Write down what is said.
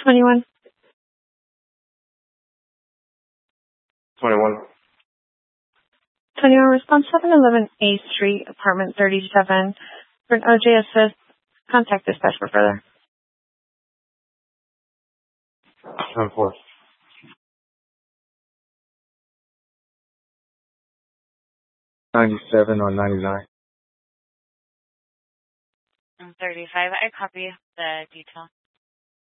21. 21. 21, response 711 A Street, apartment 37. For an OJ assist, contact dispatch for further. 10-4. 97 or 99. 35, I copy the detail.